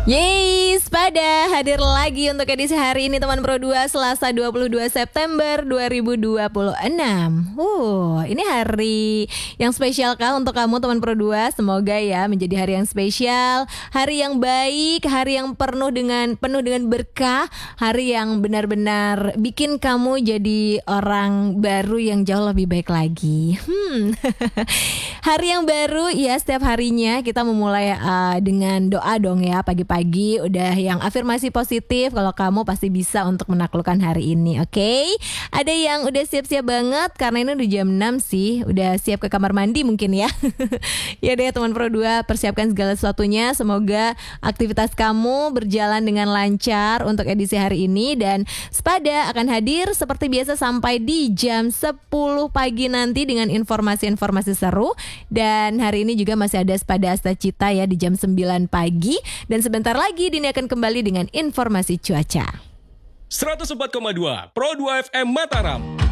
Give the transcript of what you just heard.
Yeay, Spada hadir lagi untuk edisi hari ini teman Pro 2 Selasa 22 September 2026. Ini hari yang spesial kah untuk kamu teman Pro 2? Semoga ya menjadi hari yang spesial, hari yang baik, hari yang penuh dengan berkah, hari yang benar-benar bikin kamu jadi orang baru yang jauh lebih baik lagi. Hari yang baru ya, setiap harinya kita memulai dengan doa dong ya. Pagi-pagi udah yang afirmasi positif kalau kamu pasti bisa untuk menaklukkan hari ini, oke? Ada yang udah siap-siap banget karena ini udah jam 6 sih. Udah siap ke kamar mandi mungkin ya. Ya deh teman Pro 2, persiapkan segala sesuatunya. Semoga aktivitas kamu berjalan dengan lancar untuk edisi hari ini. Dan Spada akan hadir seperti biasa sampai di jam 10 pagi nanti dengan informasi-informasi seru. Dan hari ini juga masih ada Spada Asta Cita ya di jam 9 pagi. Dan sebentar lagi Dini akan kembali dengan informasi cuaca. 104,2 Pro 2 FM Mataram.